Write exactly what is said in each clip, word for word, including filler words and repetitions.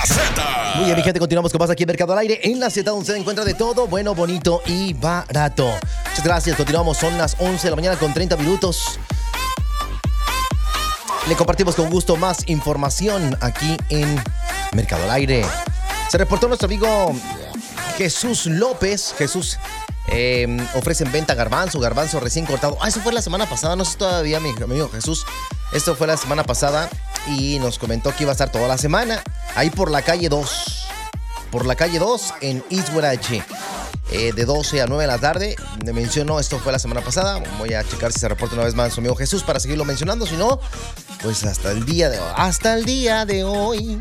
Z. Muy bien, mi gente, continuamos con más aquí en Mercado al Aire. En la Z, donde se encuentra de todo bueno, bonito y barato. Muchas gracias, continuamos, son las once de la mañana con treinta minutos. Le compartimos con gusto más información aquí en Mercado al Aire. Se reportó nuestro amigo Jesús López. Jesús eh, ofrece en venta garbanzo, garbanzo recién cortado. Ah, eso fue la semana pasada, no sé todavía, mi amigo Jesús. Esto fue la semana pasada y nos comentó que iba a estar toda la semana ahí por la calle dos. Por la calle dos en East Wenatchee. Eh, de doce a nueve de la tarde. Me mencionó, esto fue la semana pasada. Voy a checar si se reporta una vez más su amigo Jesús para seguirlo mencionando. Si no, pues hasta el día de hoy. Hasta el día de hoy.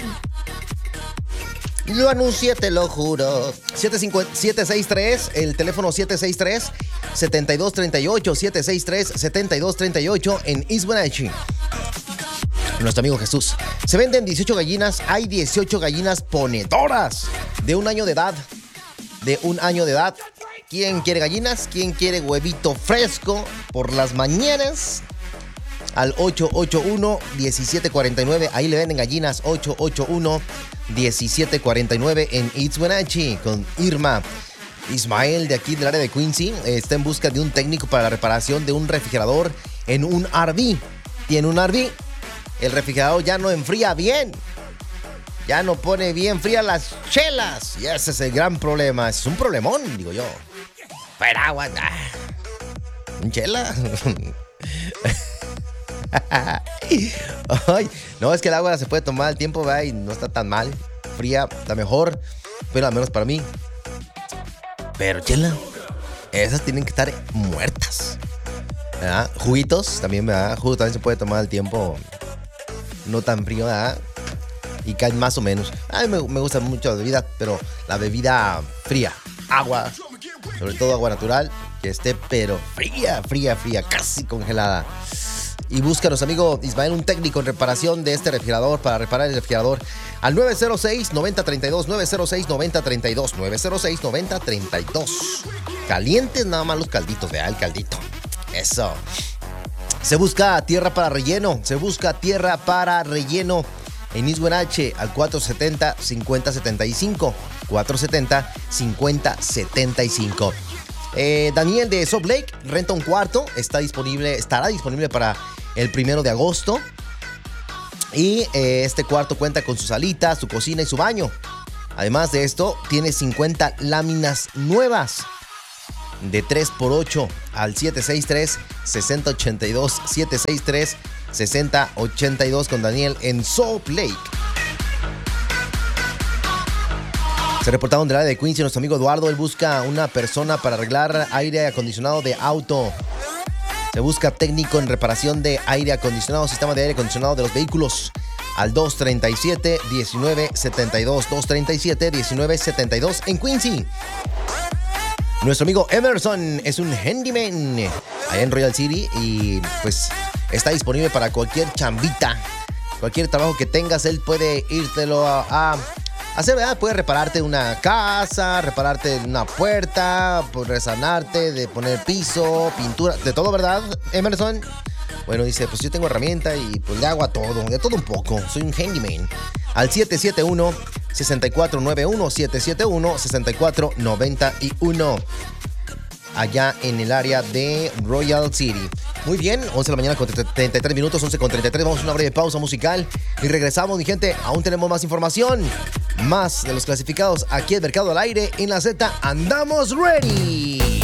Lo anuncié, te lo juro. siete seis tres, el teléfono siete seis tres, siete dos tres ocho. siete seis tres, siete dos tres ocho en East Wenatchee. Nuestro amigo Jesús. Se venden dieciocho gallinas. Hay dieciocho gallinas ponedoras de un año de edad. De un año de edad. ¿Quién quiere gallinas? ¿Quién quiere huevito fresco por las mañanas? Al ocho ocho uno, diecisiete cuarenta y nueve. Ahí le venden gallinas. ocho ocho uno, diecisiete cuarenta y nueve en East Wenatchee con Irma. Ismael de aquí del área de Quincy está en busca de un técnico para la reparación de un refrigerador en un R V. Tiene un R V. El refrigerador ya no enfría bien. Ya no pone bien frías las chelas. Y ese es el gran problema. Es un problemón, digo yo. Pero aguanta. ¿Un chela? Ay, no, es que el agua se puede tomar al tiempo, ¿verdad? Y no está tan mal. Fría, está mejor. Pero al menos para mí. Pero chela, esas tienen que estar muertas, ¿verdad? Juguitos también, ¿verdad? Jugo también se puede tomar al tiempo. No tan frío, ¿verdad? Y caen más o menos. A mí me, me gusta mucho la bebida, pero la bebida fría. Agua, sobre todo agua natural, que esté pero fría, fría, fría, casi congelada. Y búscanos, amigo Ismael, un técnico en reparación de este refrigerador para reparar el refrigerador al nueve cero seis, noventa treinta y dos, nueve cero seis, noventa treinta y dos, nueve cero seis, noventa treinta y dos. Calientes nada más los calditos, vea el caldito. Eso. Se busca tierra para relleno, se busca tierra para relleno en East Wenatchee al cuatro setenta, cincuenta setenta y cinco. cuatro setenta, cincuenta setenta y cinco. Eh, Daniel de Salt Lake renta un cuarto, está disponible, estará disponible para el primero de agosto. Y eh, este cuarto cuenta con su salita, su cocina y su baño. Además de esto, tiene cincuenta láminas nuevas de tres por ocho al siete seis tres, seis cero ocho dos. siete seis tres, seis cero ocho dos con Daniel en Salt Lake. Se reportaron del área de Quincy nuestro amigo Eduardo. Él busca una persona para arreglar aire acondicionado de auto. Se busca técnico en reparación de aire acondicionado, sistema de aire acondicionado de los vehículos. Al dos treinta y siete, diecinueve setenta y dos. dos treinta y siete, diecinueve setenta y dos en Quincy. Nuestro amigo Emerson es un handyman allá en Royal City y pues está disponible para cualquier chambita. Cualquier trabajo que tengas, él puede írtelo a... a hacer, ¿verdad? Puede repararte una casa, repararte una puerta, resanarte, de poner piso, pintura, de todo, ¿verdad, Emerson? Bueno, dice, pues yo tengo herramienta y pues le hago a todo, de todo un poco. Soy un handyman. Al siete siete uno, seis cuatro nueve uno, siete siete uno, seis cuatro nueve uno. Allá en el área de Royal City. Muy bien, once de la mañana con treinta y tres minutos, once con treinta y tres. Vamos a una breve pausa musical y regresamos, mi gente. Aún tenemos más información, más de los clasificados aquí en Mercado al Aire. En la Z, andamos ready.